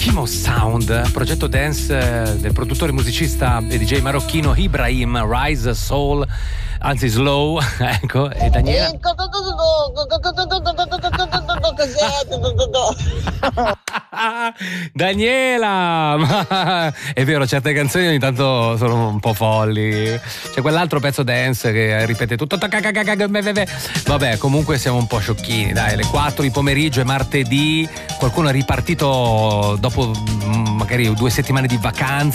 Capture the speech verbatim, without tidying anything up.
Eskimo Sound, progetto dance del produttore musicista e D J marocchino Ibrahim Rise Soul, anzi Slow, ecco, e Daniela. Daniela, ma è vero, certe canzoni ogni tanto sono un po' folli. C'è quell'altro pezzo dance che ripete tutto. Vabbè, comunque siamo un po' sciocchini, dai, alle quattro di pomeriggio è martedì, qualcuno è ripartito dopo magari due settimane di vacanza.